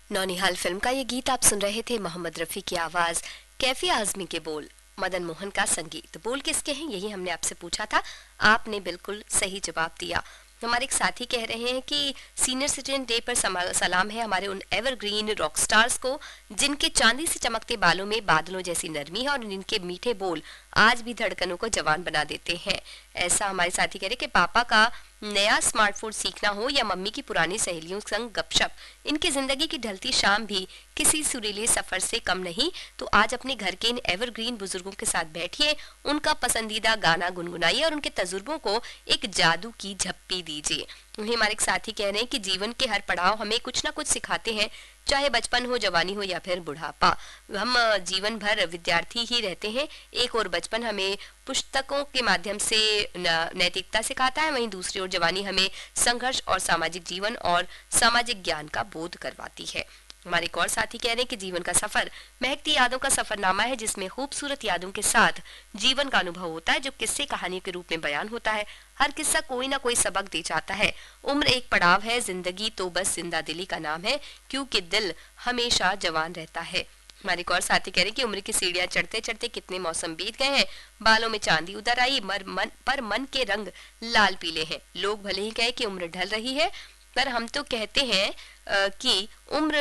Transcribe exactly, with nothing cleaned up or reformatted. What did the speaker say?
नौनिहाल film का ये गीत आप सुन रहे थे। मोहम्मद रफ़ी की आवाज़, कैफी आज़मी के बोल, मदन मोहन का संगीत। बोल किसके हैं यही हमने आपसे पूछा था, आपने बिल्कुल सही जवाब दिया। हमारे एक साथी कह रहे हैं कि सीनियर सिटीजन डे पर सलाम है हमारे उन एवरग्रीन रॉक स्टार्स को जिनके चांदी से चमकते बालों में बादलों जैसी नरमी है और जिनके मीठे बोल आज भी धड़कनों को जवान बना देते हैं। ऐसा हमारे साथी कह रहे कि पापा का नया स्मार्टफोन सीखना हो या मम्मी की पुरानी सहेलियों संग गपशप, इनकी जिंदगी की ढलती शाम भी किसी सुरीले सफर से कम नहीं। तो आज अपने घर के इन एवरग्रीन बुजुर्गों के साथ बैठिए, उनका पसंदीदा गाना गुनगुनाइए और उनके तजुर्बों को एक जादू की झप्पी दीजिए। वहीं हमारे एक साथी कह रहे हैं कि जीवन के हर पड़ाव हमें कुछ ना कुछ सिखाते हैं, चाहे बचपन हो, जवानी हो या फिर बुढ़ापा। हम जीवन भर विद्यार्थी ही रहते हैं। एक और बचपन हमें पुस्तकों के माध्यम से नैतिकता सिखाता है, वहीं दूसरी ओर जवानी हमें संघर्ष और सामाजिक जीवन और सामाजिक ज्ञान का बोध करवाती है। हमारे एक और साथी कह रहे हैं कि जीवन का सफर महकती यादों का सफरनामा है, जिसमें खूबसूरत यादों के साथ जीवन का अनुभव होता है, जो किस्से कहानियों के रूप में बयान होता है। हर किस्सा कोई ना कोई सबक दे जाता है। उम्र एक पड़ाव है, जिंदगी तो बस जिंदा दिली का नाम है, क्योंकि दिल हमेशा जवान रहता है। हमारे एक और साथी कह रहे हैं कि उम्र की सीढ़ियां चढ़ते चढ़ते कितने मौसम बीत गए हैं, बालों में चांदी उतर आई, मर मन पर मन के रंग लाल पीले हैं। लोग भले ही कहे कि उम्र ढल रही है, पर हम तो कहते हैं कि उम्र